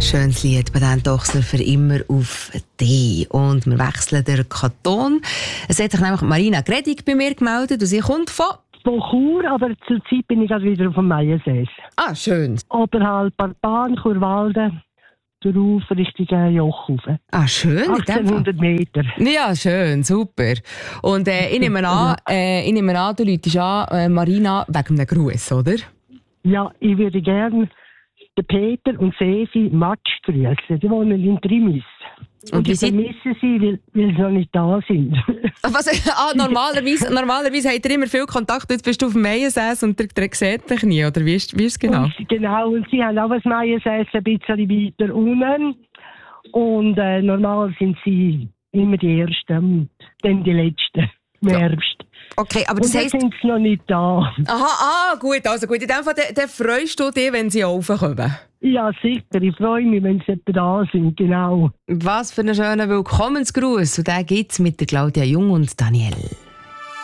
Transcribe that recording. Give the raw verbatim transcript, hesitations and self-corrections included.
Schönes Lied, Bernhard Dochsler, für immer auf dich. Und wir wechseln den Kanton. Es hat sich nämlich Marina Gredig bei mir gemeldet und sie kommt von... Von Chur, aber zurzeit bin ich gerade wieder auf dem Meiensees. Ah, schön. Oberhalb der Bahn, Churwalden, darauf Richtung Joch rauf. Ah, schön. achtzehnhundert Meter. Ja, schön, super. Und äh, ich nehme an, äh, ich nehme an, du läutest an, äh, Marina, wegen einem Gruß, oder? Ja, ich würde gerne den Peter und Sefi Matsch grüßen. Die wohnen in Trimis. Und, und ich vermisse sie, weil, weil sie noch nicht da sind. Was, ah, normalerweise, normalerweise habt ihr immer viel Kontakt. Jetzt bist du auf dem Meiensäß und der, der sieht dich nie, oder wie ist, wie ist es genau? Und, genau, und sie haben auch ein Meiensäß ein bisschen weiter unten. Und äh, normal sind sie immer die Ersten und dann die Letzten im ja. Herbst. Okay, aber das und heisst... sind sie noch nicht da. Aha, ah, gut, also gut. In dem Fall, dann freust du dich, wenn sie raufkommen? Ja, sicher. Ich freue mich, wenn sie etwa da sind, genau. Was für einen schönen Willkommensgruß. Und den gibt es mit der Claudia Jung und Daniel.